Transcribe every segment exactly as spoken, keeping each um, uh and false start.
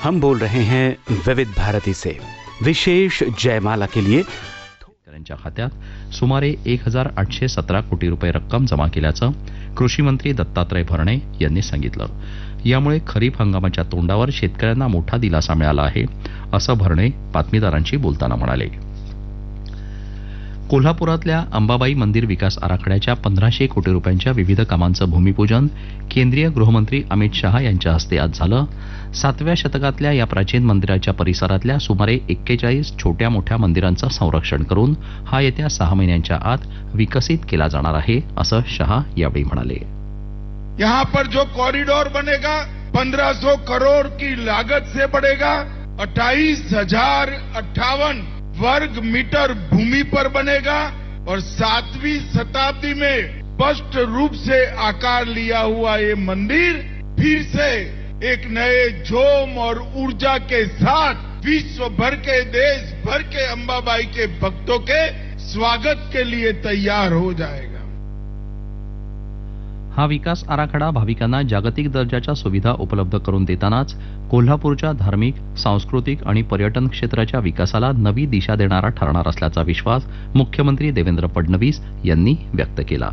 हम बोल रहे हैं विविध भारती से विशेष जयमाला के लिए शेतकऱ्यांच्या खात्यात सुमारे एक हजार आठशे सतरा कोटी रुपये रक्कम जमा केल्याचं कृषी मंत्री दत्तात्रय भरणे यांनी सांगितलं. यामुळे खरीप हंगामाच्या तोंडावर शेतकऱ्यांना मोठा दिलासा मिळाला आहे, असं भरणे बातमीदारांशी बोलताना म्हणाले. कोल्हापुरातल्या अंबाबाई मंदिर विकास आराखड्याच्या पंधराशे कोटी रुपयांच्या विविध कामांचं भूमिपूजन केंद्रीय गृहमंत्री अमित शहा यांच्या हस्ते आज झालं. सातव्या शतकातल्या या प्राचीन मंदिराच्या परिसरातल्या सुमारे एक्केचाळीस छोट्या मोठ्या मंदिरांचं संरक्षण करून हा येत्या सहा महिन्यांच्या आत विकसित केला जाणार आहे, असं शहा यावेळी म्हणाले. यहाँ पर जो कॉरिडोर बनेगा पंद्रह सौ करोड़ की लागत से बढ़ेगा. अट्ठाईस हजार अट्ठावन वर्ग मीटर भूमि पर बनेगा और सातवीं शताब्दी में स्पष्ट रूप से आकार लिया हुआ ये मंदिर फिर से एक नए जोम और ऊर्जा के साथ विश्व भर के देश भर के अंबाबाई के भक्तों के स्वागत के लिए तैयार हो जाएगा. हा विकास आराखडा भाविकांना जागतिक दर्जाच्या सुविधा उपलब्ध करून देतानाच कोल्हापूरच्या धार्मिक, सांस्कृतिक आणि पर्यटन क्षेत्राच्या विकासाला नवी दिशा देणारा ठरणार असल्याचा विश्वास मुख्यमंत्री देवेंद्र फडणवीस यांनी व्यक्त केला.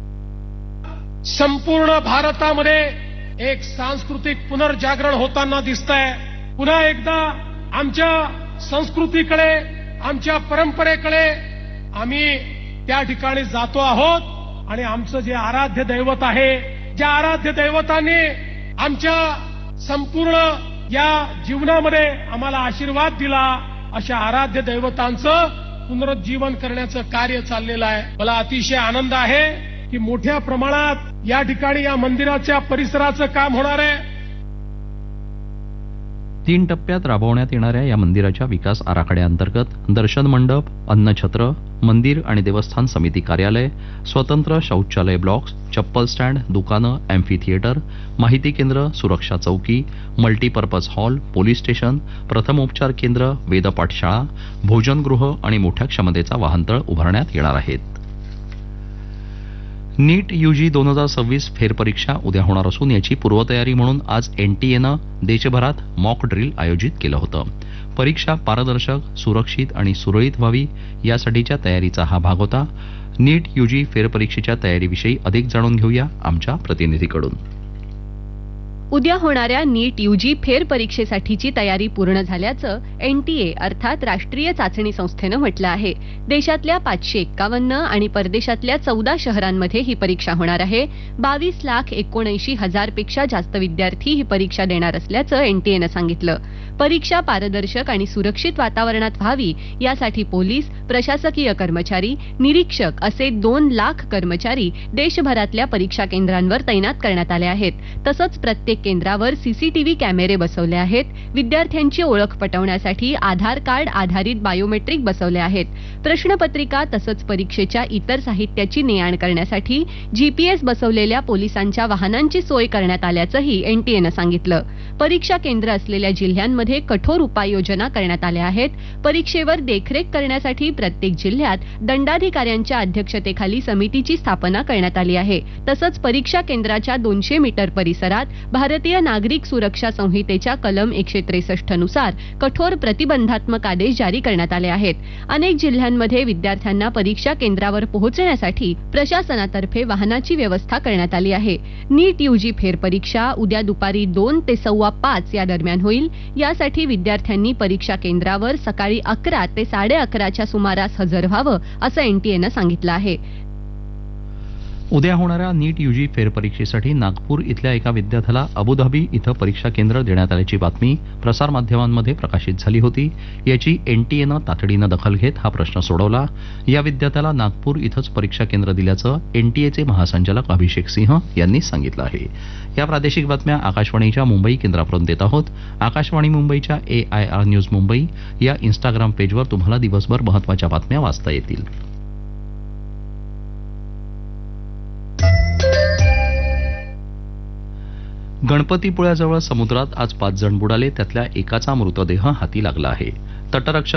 संपूर्ण भारतामध्ये एक सांस्कृतिक पुनर्जागरण होताना दिसतंय. पुन्हा एकदा आमच्या संस्कृतीकडे, आमच्या परंपरेकडे आम्ही त्या ठिकाणी जातो आहोत आणि आमचं जे आराध्य दैवत आहे, ज्या आराध्य दैवतांनी आमच्या संपूर्ण या जीवनामध्ये आम्हाला आशीर्वाद दिला, अशा आराध्य दैवतांचं पुनरुज्जीवन करण्याचं कार्य चाललेलं आहे. मला अतिशय आनंद आहे की मोठ्या प्रमाणात या ठिकाणी या मंदिराच्या परिसराचं काम होणार आहे. तीन टप्प्यात राबवण्यात येणाऱ्या या मंदिराच्या विकास आराखड्याअंतर्गत दर्शन मंडप, अन्नछत्र, मंदिर आणि देवस्थान समिती कार्यालय, स्वतंत्र शौचालय ब्लॉक्स, चप्पल स्टँड, दुकानं, अॅम्फी थिएटर, माहिती केंद्र, सुरक्षा चौकी, मल्टीपर्पज हॉल, पोलीस स्टेशन, प्रथमोपचार केंद्र, वेदपाठशाळा, भोजनगृह आणि मोठ्या क्षमतेचा वाहनतळ उभारण्यात येणार आहेत. नीट यूजी दोन हजार सव्वीस फेरपरीक्षा उद्या होणार असून याची पूर्वतयारी म्हणून आज एनटीएनं देशभरात मॉक ड्रिल आयोजित केलं होतं. परीक्षा पारदर्शक, सुरक्षित आणि सुरळीत व्हावी यासाठीच्या तयारीचा हा भाग होता. नीट यूजी फेरपरीक्षेच्या तयारीविषयी अधिक जाणून घेऊया आमच्या प्रतिनिधीकडून. उद्या होणाऱ्या नीट यूजी फेरपरीक्षेसाठीची तयारी पूर्ण झाल्याचं एनटीए अर्थात राष्ट्रीय चाचणी संस्थेनं म्हटलं आहे. देशातल्या पाचशे एक्कावन्न आणि परदेशातल्या चौदा शहरांमध्ये ही परीक्षा होणार आहे. बावीस लाख एकोणऐंशी हजार पेक्षा जास्त विद्यार्थी ही परीक्षा देणार असल्याचं एनटीएनं सांगितलं. परीक्षा पारदर्शक आणि सुरक्षित वातावरणात व्हावी यासाठी पोलीस, प्रशासकीय कर्मचारी, निरीक्षक असे दोन लाख कर्मचारी देशभरातल्या परीक्षा केंद्रांवर तैनात करण्यात आले आहेत. तसंच प्रत्येक केंद्रावर सीसीटीव्ही कॅमेरे बसवले आहेत. विद्यार्थ्यांची ओळख पटवण्यासाठी आधार कार्ड आधारित बायोमेट्रिक बसवले आहेत. प्रश्नपत्रिका तसंच परीक्षेच्या इतर साहित्याची ने-आण करण्यासाठी जीपीएस बसवलेल्या पोलिसांच्या वाहनांची सोय करण्यात आल्याचंही एनटीएनं सांगितलं. परीक्षा केंद्र असलेल्या जिल्ह्यांमध्ये कठोर उपाययोजना करण्यात आल्या आहेत. परीक्षेवर देखरेख करण्यासाठी प्रत्येक जिल्ह्यात दंडाधिकाऱ्यांच्या अध्यक्षतेखाली समितीची स्थापना करण्यात आली आहे. तसंच परीक्षा केंद्राच्या दोनशे मीटर परिसरात भारतीय नागरिक सुरक्षा संहितेच्या कलम एकशे त्रेसष्ट नुसार कठोर प्रतिबंधात्मक आदेश जारी करण्यात आले आहेत. अनेक जिल्ह्यांमध्ये विद्यार्थ्यांना परीक्षा केंद्रावर पोहोचण्यासाठी प्रशासनातर्फे वाहनाची व्यवस्था करण्यात आली आहे. नीट यूजी फेरपरीक्षा उद्या दुपारी दोन ते सव्वा पाच या दरम्यान होईल. यासाठी विद्यार्थ्यांनी परीक्षा केंद्रावर सकाळी अकरा ते साडे अकराच्या सुमारास हजर व्हावं असं एनटीएनं सांगितलं आहे. उद्या होणाऱ्या नीट यूजी फेरपरीक्षेसाठी नागपूर इथल्या एका विद्यार्थ्याला अबुधाबी इथं परीक्षा केंद्र देण्यात आल्याची बातमी प्रसारमाध्यमांमध्ये प्रकाशित झाली होती. याची एनटीएनं तातडीनं दखल घेत हा प्रश्न सोडवला. या विद्यार्थ्याला नागपूर इथंच परीक्षा केंद्र दिल्याचं एनटीएचे महासंचालक अभिषेक सिंह यांनी सांगितलं आहे. या प्रादेशिक बातम्या आकाशवाणीच्या मुंबई केंद्रावरून देत आहोत. आकाशवाणी मुंबईच्या ए आय आर न्यूज मुंबई या इन्स्टाग्राम पेजवर तुम्हाला दिवसभर महत्त्वाच्या बातम्या वाचता येतील. गणपतीपुळ्याजवळ समुद्रात आज पाच जण बुडाले. त्यातल्या एकाचा मृतदेह हाती लागला आहे. तटरक्षक